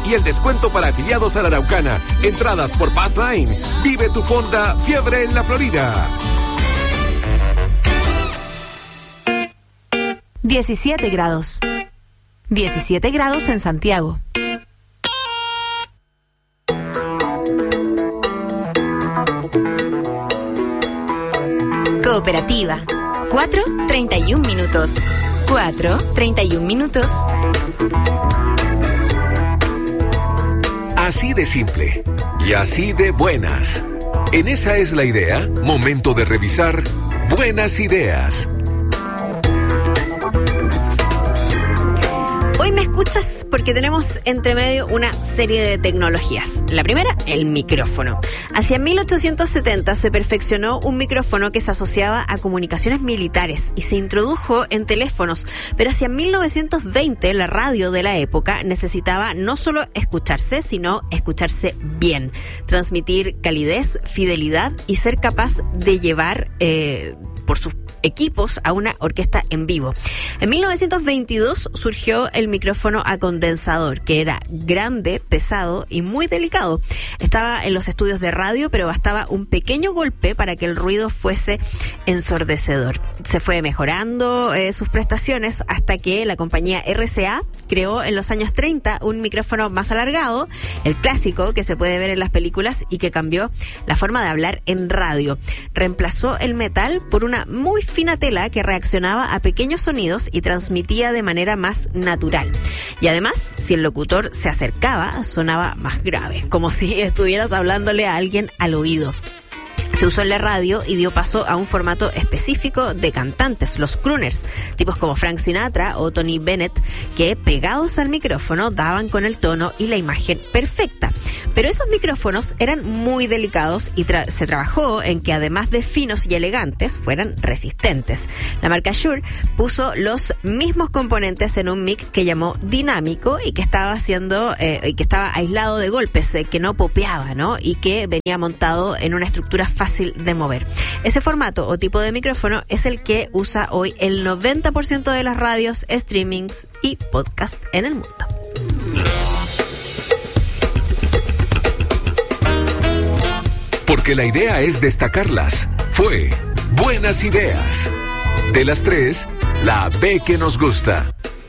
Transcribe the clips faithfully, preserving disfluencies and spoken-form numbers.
y el descuento para afiliados a la Araucana. Entradas por Pass Line. Vive tu Fonda Fiebre en la Florida. diecisiete grados. diecisiete grados en Santiago. Cooperativa. cuatro treinta y un minutos. cuatro treinta y un minutos. Así de simple y así de buenas. En Esa es la Idea, momento de revisar buenas ideas. Hoy me escuchas porque tenemos entre medio una serie de tecnologías. La primera, el micrófono. Hacia mil ochocientos setenta se perfeccionó un micrófono que se asociaba a comunicaciones militares y se introdujo en teléfonos. Pero hacia mil novecientos veinte la radio de la época necesitaba no solo escucharse, sino escucharse bien. Transmitir calidez, fidelidad y ser capaz de llevar eh, por sus equipos a una orquesta en vivo. En mil novecientos veintidós surgió el micrófono a condensador, que era grande, pesado y muy delicado. Estaba en los estudios de radio, pero bastaba un pequeño golpe para que el ruido fuese ensordecedor. Se fue mejorando eh, sus prestaciones hasta que la compañía R C A creó en los años treinta un micrófono más alargado, el clásico que se puede ver en las películas y que cambió la forma de hablar en radio. Reemplazó el metal por una muy fina tela que reaccionaba a pequeños sonidos y transmitía de manera más natural. Y además, si el locutor se acercaba, sonaba más grave, como si estuvieras hablándole a alguien al oído. Se usó en la radio y dio paso a un formato específico de cantantes, los crooners, tipos como Frank Sinatra o Tony Bennett, que pegados al micrófono daban con el tono y la imagen perfecta. Pero esos micrófonos eran muy delicados y tra- se trabajó en que además de finos y elegantes, fueran resistentes. La marca Shure puso los mismos componentes en un mic que llamó dinámico y que estaba haciendo, eh, y que estaba aislado de golpes, eh, que no popeaba, ¿no? Y que venía montado en una estructura fácil de mover. Ese formato o tipo de micrófono es el que usa hoy el noventa por ciento de las radios, streamings y podcasts en el mundo. Porque la idea es destacarlas. Fue Buenas Ideas. De las tres, la B que nos gusta.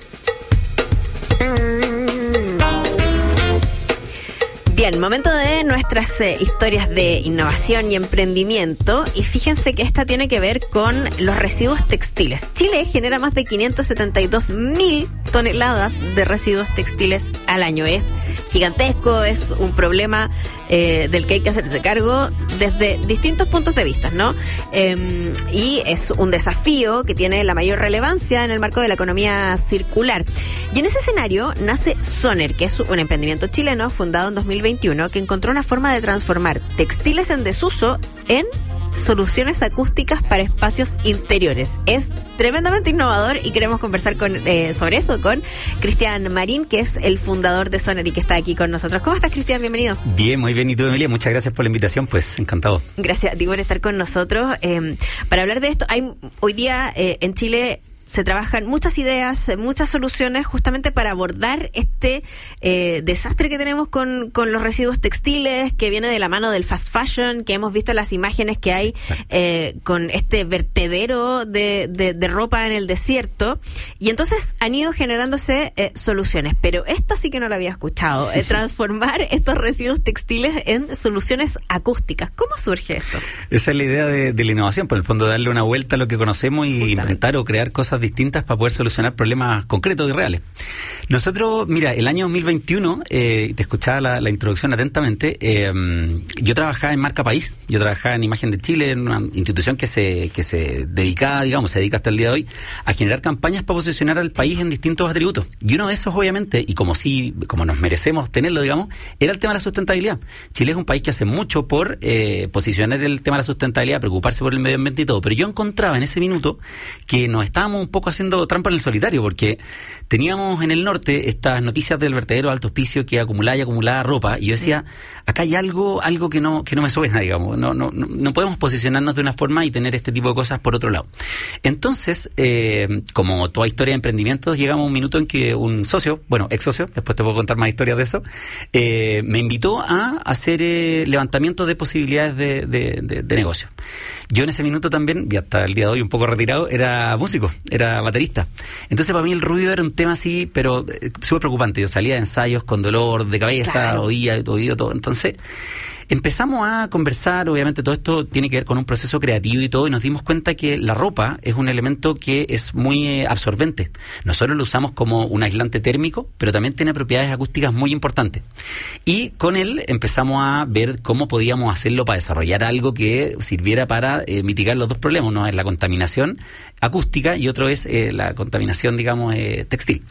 Bien, momento de nuestras eh, historias de innovación y emprendimiento, y fíjense que esta tiene que ver con los residuos textiles. Chile genera más de quinientos setenta y dos mil toneladas de residuos textiles al año. Es gigantesco, es un problema eh, del que hay que hacerse cargo desde distintos puntos de vista, ¿no? Eh, y es un desafío que tiene la mayor relevancia en el marco de la economía circular. Y en ese escenario nace Soner, que es un emprendimiento chileno fundado en dos mil veintiuno que encontró una forma de transformar textiles en desuso en soluciones acústicas para espacios interiores. Es tremendamente innovador y queremos conversar con eh, sobre eso con Cristian Marín, que es el fundador de Soner y que está aquí con nosotros. ¿Cómo estás, Cristian? Bienvenido. Bien, muy bien. ¿Y tú, Emilia? Muchas gracias por la invitación, pues encantado. Gracias a ti por estar con nosotros. Eh, para hablar de esto, hay hoy día eh, en Chile se trabajan muchas ideas, muchas soluciones justamente para abordar este eh, desastre que tenemos con, con los residuos textiles, que viene de la mano del fast fashion, que hemos visto las imágenes que hay eh, con este vertedero de, de, de ropa en el desierto. Y entonces han ido generándose eh, soluciones, pero esta sí que no la había escuchado, eh, transformar estos residuos textiles en soluciones acústicas. ¿Cómo surge esto? Esa es la idea de, de la innovación, por el fondo darle una vuelta a lo que conocemos y justamente inventar o crear cosas distintas para poder solucionar problemas concretos y reales. Nosotros, mira, el año dos mil veintiuno, eh, te escuchaba la, la introducción atentamente, eh, yo trabajaba en Marca País, yo trabajaba en Imagen de Chile, en una institución que se que se dedicaba, digamos, se dedica hasta el día de hoy, a generar campañas para posicionar al país en distintos atributos. Y uno de esos, obviamente, y como sí, como nos merecemos tenerlo, digamos, era el tema de la sustentabilidad. Chile es un país que hace mucho por eh, posicionar el tema de la sustentabilidad, preocuparse por el medio ambiente y todo, pero yo encontraba en ese minuto que nos estábamos estábamos un poco haciendo trampa en el solitario, porque teníamos en el norte estas noticias del vertedero Alto Hospicio que acumulaba y acumulaba ropa, y yo decía, acá hay algo algo que no que no me suena, digamos, no no no, no podemos posicionarnos de una forma y tener este tipo de cosas por otro lado. Entonces, eh, como toda historia de emprendimientos, llegamos a un minuto en que un socio, bueno, ex socio, después te puedo contar más historias de eso, eh, me invitó a hacer eh, levantamiento de posibilidades de, de, de, de negocio. Yo en ese minuto también, y hasta el día de hoy un poco retirado, era músico, era baterista. Entonces para mí el ruido era un tema así, pero eh, súper preocupante. Yo salía de ensayos con dolor de cabeza, claro. oía, oía todo. Entonces empezamos a conversar, obviamente todo esto tiene que ver con un proceso creativo y todo, y nos dimos cuenta que la ropa es un elemento que es muy eh, absorbente. Nosotros lo usamos como un aislante térmico, pero también tiene propiedades acústicas muy importantes. Y con él empezamos a ver cómo podíamos hacerlo para desarrollar algo que sirviera para eh, mitigar los dos problemas. Uno es la contaminación acústica y otro es eh, la contaminación, digamos, eh, textil.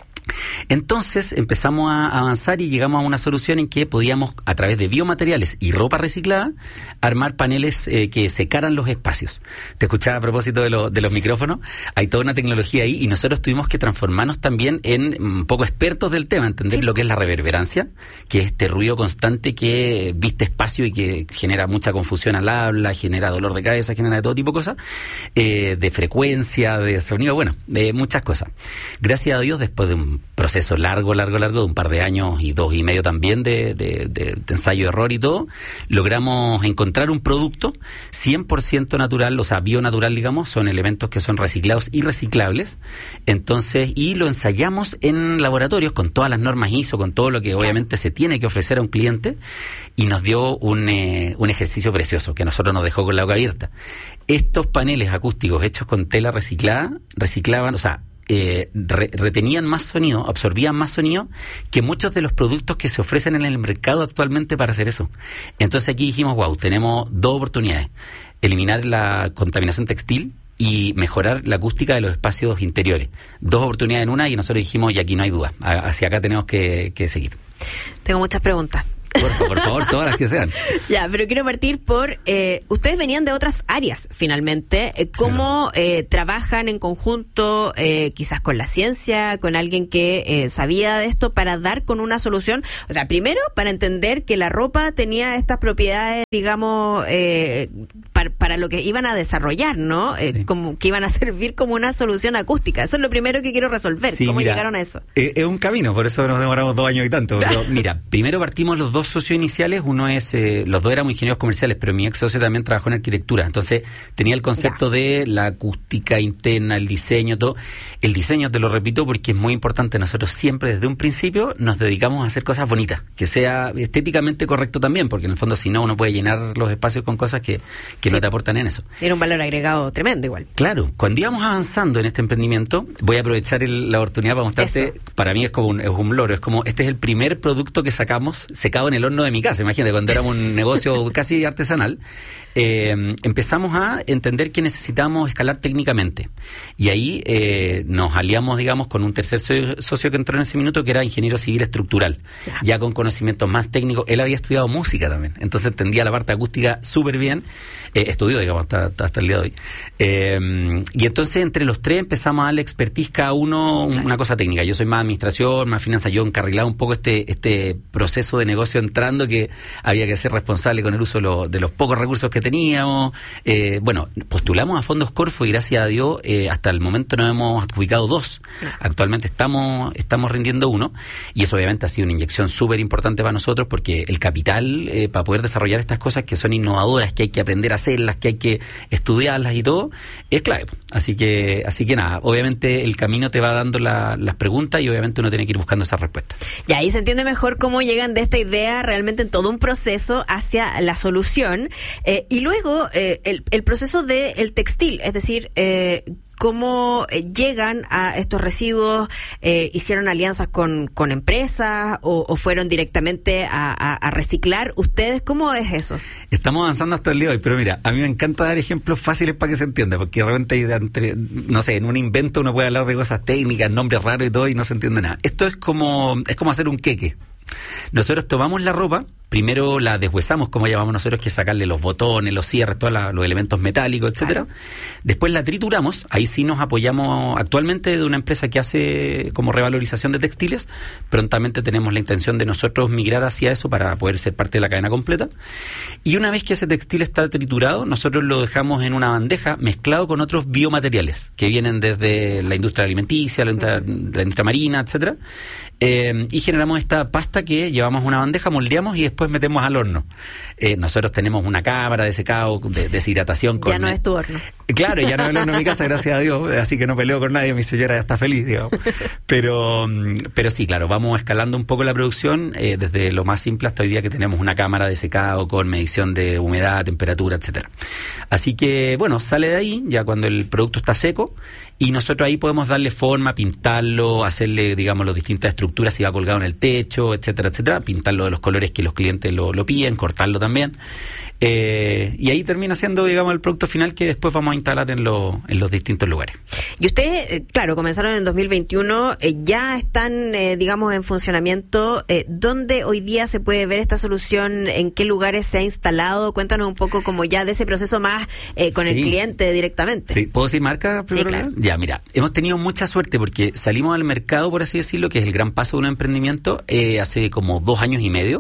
Entonces empezamos a avanzar y llegamos a una solución en que podíamos, a través de biomateriales y ropa reciclada, armar paneles eh, que secaran los espacios. Te escuchaba a propósito de, lo, de los micrófonos, hay toda una tecnología ahí y nosotros tuvimos que transformarnos también en un poco expertos del tema, entender sí. lo que es la reverberancia, que es este ruido constante que viste espacio y que genera mucha confusión al habla, genera dolor de cabeza, genera de todo tipo de cosas, eh, de frecuencia, de sonido, bueno, de muchas cosas. Gracias a Dios, después de un proceso largo, largo, largo, de un par de años y dos y medio también de, de, de, de ensayo, error y todo, logramos encontrar un producto cien por ciento natural, o sea, bionatural, digamos, son elementos que son reciclados y reciclables, entonces, y lo ensayamos en laboratorios con todas las normas I S O, con todo lo que obviamente se tiene que ofrecer a un cliente, y nos dio un, eh, un ejercicio precioso, que a nosotros nos dejó con la boca abierta. Estos paneles acústicos hechos con tela reciclada, reciclaban, o sea, Eh, re, retenían más sonido, absorbían más sonido que muchos de los productos que se ofrecen en el mercado actualmente para hacer eso. Entonces aquí dijimos, wow, tenemos dos oportunidades: eliminar la contaminación textil y mejorar la acústica de los espacios interiores. Dos oportunidades en una, y nosotros dijimos, y aquí no hay duda, hacia acá tenemos que, que seguir. Tengo muchas preguntas. Por, por favor, todas las que sean. Ya, pero quiero partir por, eh, ustedes venían de otras áreas, finalmente. Eh, ¿Cómo eh, trabajan en conjunto, eh, quizás con la ciencia, con alguien que eh, sabía de esto, para dar con una solución? O sea, primero, para entender que la ropa tenía estas propiedades, digamos, eh, para, para lo que iban a desarrollar, ¿no? Eh, sí. Como que iban a servir como una solución acústica. Eso es lo primero que quiero resolver. Sí, ¿Cómo mira, llegaron a eso? Eh, es un camino, por eso nos demoramos dos años y tanto. Pero, mira, primero partimos los dos socios iniciales. Uno es, eh, los dos éramos ingenieros comerciales, pero mi ex socio también trabajó en arquitectura, entonces tenía el concepto ya. de la acústica interna, el diseño, todo. El diseño, te lo repito, porque es muy importante. Nosotros siempre desde un principio nos dedicamos a hacer cosas bonitas, que sea estéticamente correcto también, porque en el fondo si no, uno puede llenar los espacios con cosas que, que sí. no te aportan en eso. Era un valor agregado tremendo igual. Claro, cuando íbamos avanzando en este emprendimiento, voy a aprovechar el, la oportunidad para mostrarte, eso. Para mí es como un, es un logro, es como, este es el primer producto que sacamos secado en el horno de mi casa. Imagínate, cuando éramos un negocio casi artesanal, eh, empezamos a entender que necesitábamos escalar técnicamente. Y ahí eh, nos aliamos, digamos, con un tercer socio, socio que entró en ese minuto, que era ingeniero civil estructural, ya, ya con conocimientos más técnicos. Él había estudiado música también, entonces entendía la parte acústica súper bien. Eh, estudió, digamos, hasta, hasta el día de hoy. Eh, y entonces entre los tres empezamos a darle expertise cada uno un, una cosa técnica. Yo soy más administración, más finanzas. Yo encarrilaba un poco este este proceso de negocio entrando, que había que ser responsable con el uso de, lo, de los pocos recursos que teníamos. Eh, bueno, postulamos a fondos Corfo y gracias a Dios eh, hasta el momento nos hemos adjudicado dos. Actualmente estamos estamos rindiendo uno, y eso obviamente ha sido una inyección súper importante para nosotros, porque el capital eh, para poder desarrollar estas cosas que son innovadoras, que hay que aprender a hacerlas, que hay que estudiarlas y todo, es clave. Así que así que nada, obviamente el camino te va dando la, las preguntas y obviamente uno tiene que ir buscando esas respuestas. Y ahí se entiende mejor cómo llegan de esta idea realmente en todo un proceso hacia la solución. Eh, y luego eh, el, el proceso del textil, es decir, eh, cómo llegan a estos residuos, eh, hicieron alianzas con, con empresas o, o fueron directamente a, a, a reciclar. ¿Ustedes cómo es eso? Estamos avanzando hasta el día de hoy, pero mira, a mí me encanta dar ejemplos fáciles para que se entienda, porque de repente, entre, no sé, en un invento uno puede hablar de cosas técnicas, nombres raros y todo, y no se entiende nada. Esto es como, es como hacer un queque. Nosotros tomamos la ropa, primero la deshuesamos, como llamamos nosotros, que es sacarle los botones, los cierres, todos la, los elementos metálicos, etcétera. Claro. Después la trituramos, ahí sí nos apoyamos actualmente de una empresa que hace como revalorización de textiles. Prontamente tenemos la intención de nosotros migrar hacia eso para poder ser parte de la cadena completa. Y una vez que ese textil está triturado, nosotros lo dejamos en una bandeja mezclado con otros biomateriales que vienen desde la industria alimenticia, la industria, la industria marina, etcétera. Eh, y generamos esta pasta que llevamos a una bandeja, moldeamos y después metemos al horno. Eh, nosotros tenemos una cámara de secado, de deshidratación. Con, ya no es tu horno. Claro, ya no es el horno de mi casa, gracias a Dios, así que no peleo con nadie, mi señora ya está feliz, digamos. Pero, pero sí, claro, vamos escalando un poco la producción, eh, desde lo más simple hasta hoy día que tenemos una cámara de secado con medición de humedad, temperatura, etcétera. Así que, bueno, sale de ahí, ya cuando el producto está seco, y nosotros ahí podemos darle forma, pintarlo, hacerle, digamos, las distintas estructuras, si va colgado en el techo, etcétera, etcétera, pintarlo de los colores que los clientes lo, lo piden, cortarlo también. Eh, y ahí termina siendo, digamos, el producto final que después vamos a instalar en, lo, en los distintos lugares. Y ustedes, eh, claro, comenzaron en dos mil veintiuno, eh, ya están, eh, digamos, en funcionamiento. Eh, ¿Dónde hoy día se puede ver esta solución? ¿En qué lugares se ha instalado? Cuéntanos un poco como ya de ese proceso más eh, con sí. el cliente directamente. Sí, ¿puedo decir marca? Sí, claro. Ya, mira, hemos tenido mucha suerte porque salimos al mercado, por así decirlo, que es el gran paso de un emprendimiento, eh, hace como dos años y medio.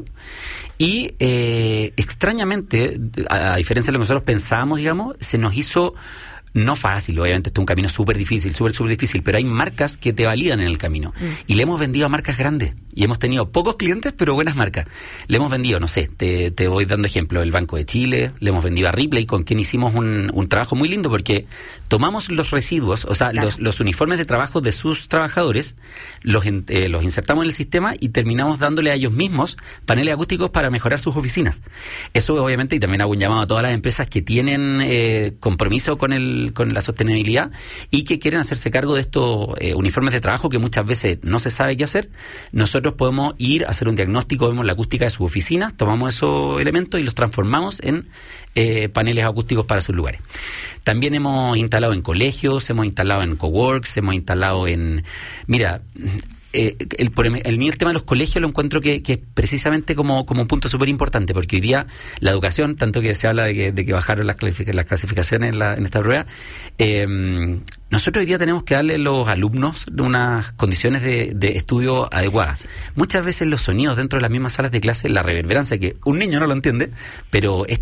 Y eh, extrañamente, a, a diferencia de lo que nosotros pensábamos, digamos, se nos hizo no fácil, obviamente este es un camino súper difícil, súper, súper difícil, pero hay marcas que te validan en el camino. Mm. Y le hemos vendido a marcas grandes. Y hemos tenido pocos clientes, pero buenas marcas. Le hemos vendido, no sé, te, te voy dando ejemplo, el Banco de Chile, le hemos vendido a Ripley, con quien hicimos un, un trabajo muy lindo, porque tomamos los residuos, o sea, claro. los, los uniformes de trabajo de sus trabajadores, los, eh, los insertamos en el sistema y terminamos dándole a ellos mismos paneles acústicos para mejorar sus oficinas. Eso obviamente, y también hago un llamado a todas las empresas que tienen eh, compromiso con el con la sostenibilidad y que quieren hacerse cargo de estos eh, uniformes de trabajo que muchas veces no se sabe qué hacer. Nosotros podemos ir a hacer un diagnóstico, vemos la acústica de su oficina, tomamos esos elementos y los transformamos en eh, paneles acústicos para sus lugares. También hemos instalado en colegios, hemos instalado en coworks, hemos instalado en... Mira... Eh, el, por el, el, el tema de los colegios lo encuentro que, que es precisamente como, como un punto súper importante, porque hoy día la educación, tanto que se habla de que, de que bajaron las, clasific- las clasificaciones en, la, en esta prueba, eh, nosotros hoy día tenemos que darle a los alumnos unas condiciones de, de estudio adecuadas. Muchas veces los sonidos dentro de las mismas salas de clase, la reverberancia, que un niño no lo entiende, pero es